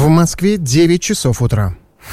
В Москве 9 часов утра.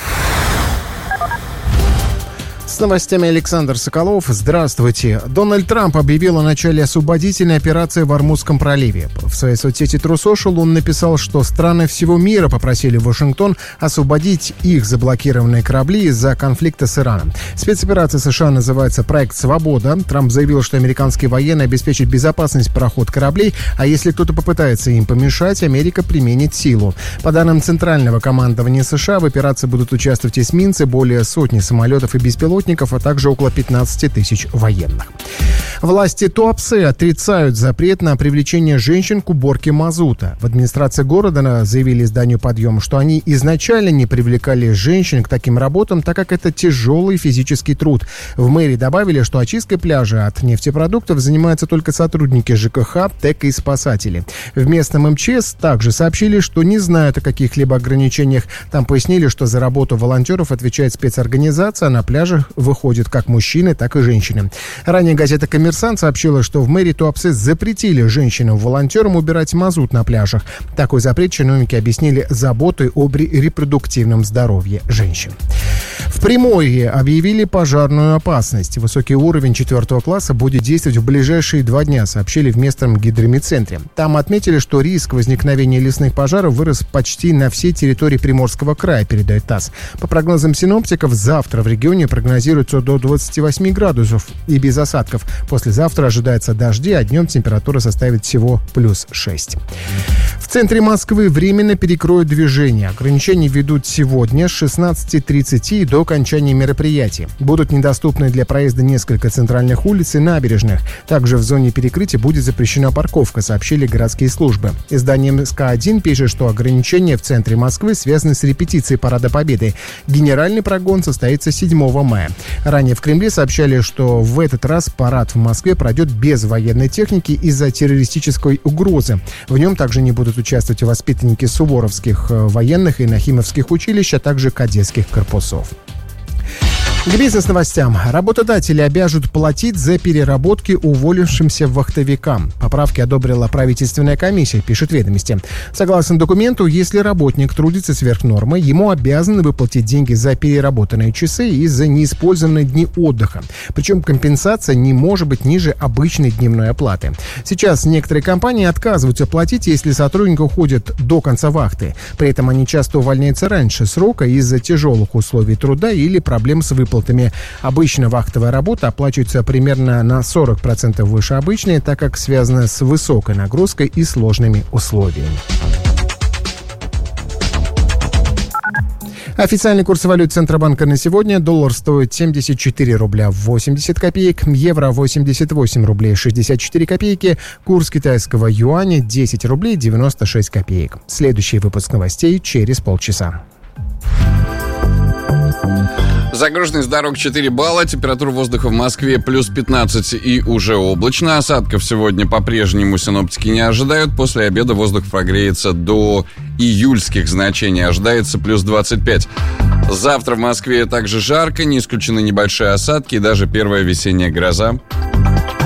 С новостями Александр Соколов. Здравствуйте. Дональд Трамп объявил о начале освободительной операции в Ормузском проливе. В своей соцсети True Social он написал, что страны всего мира попросили Вашингтон освободить их заблокированные корабли из-за конфликта с Ираном. Спецоперация США называется «Проект Свобода». Трамп заявил, что американские военные обеспечат безопасность пароход кораблей, а если кто-то попытается им помешать, Америка применит силу. По данным Центрального командования США, в операции будут участвовать эсминцы, более сотни самолетов и беспилотников, а также около 15 тысяч военных. Власти Туапсе отрицают запрет на привлечение женщин к уборке мазута. В администрации города заявили изданию «Подъем», что они изначально не привлекали женщин к таким работам, так как это тяжелый физический труд. В мэрии добавили, что очисткой пляжа от нефтепродуктов занимаются только сотрудники ЖКХ, ТЭК и спасатели. В местном МЧС также сообщили, что не знают о каких-либо ограничениях. Там пояснили, что за работу волонтеров отвечает спецорганизация, а на пляжах выходят как мужчины, так и женщины. Ранее газета «Коммерсант» сообщила, что в мэрии Туапсе запретили женщинам-волонтерам убирать мазут на пляжах. Такой запрет чиновники объяснили заботой об репродуктивном здоровье женщин. В Приморье объявили пожарную опасность. Высокий уровень 4 класса будет действовать в ближайшие 2 дня, сообщили в местном гидрометцентре. Там отметили, что риск возникновения лесных пожаров вырос почти на всей территории Приморского края, передает ТАСС. По прогнозам синоптиков, завтра в регионе прогнозируется до 28 градусов и без осадков. Послезавтра ожидаются дожди, а днем температура составит всего плюс 6. В центре Москвы временно перекроют движение. Ограничения введут сегодня с 16:30 до окончания мероприятий. Будут недоступны для проезда несколько центральных улиц и набережных. Также в зоне перекрытия будет запрещена парковка, сообщили городские службы. Издание МСК-1 пишет, что ограничения в центре Москвы связаны с репетицией Парада Победы. Генеральный прогон состоится 7 мая. Ранее в Кремле сообщали, что в этот раз парад в Москве пройдет без военной техники из-за террористической угрозы. В нем также не будут участвовать воспитанники суворовских военных и нахимовских училищ, а также кадетских корпусов. К бизнес-новостям. Работодатели обяжут платить за переработки уволившимся вахтовикам. Поправки одобрила правительственная комиссия, пишет «Ведомости». Согласно документу, если работник трудится сверх нормы, ему обязаны выплатить деньги за переработанные часы и за неиспользованные дни отдыха. Причем компенсация не может быть ниже обычной дневной оплаты. Сейчас некоторые компании отказываются платить, если сотрудник уходит до конца вахты. При этом они часто увольняются раньше срока из-за тяжелых условий труда или проблем с выплатами. Обычно вахтовая работа оплачивается примерно на 40% выше обычной, так как связана с высокой нагрузкой и сложными условиями. Официальный курс валют Центробанка на сегодня. Доллар стоит 74 рубля 80 копеек, евро 88 рублей 64 копейки, курс китайского юаня 10 рублей 96 копеек. Следующий выпуск новостей через полчаса. Загруженность дорог 4 балла, температура воздуха в Москве плюс 15 и уже облачно. Осадков сегодня по-прежнему синоптики не ожидают. После обеда воздух прогреется до июльских значений, ожидается плюс 25. Завтра в Москве также жарко, не исключены небольшие осадки и даже первая весенняя гроза.